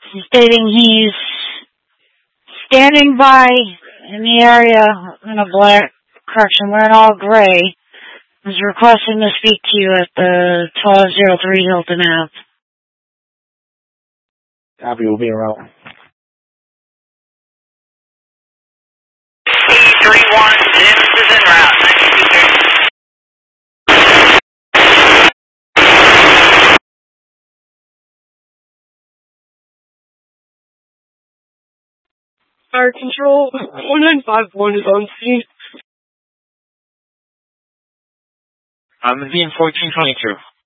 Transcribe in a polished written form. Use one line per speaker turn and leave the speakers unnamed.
stating he's standing by in the area in a black, correction, wearing all gray. Is requesting to speak to you at the 1203 Hilton Ave.
Copy, will be around.
31, James is en route, 92.
Fire Control, 1951 is on scene.
I'm in 1422.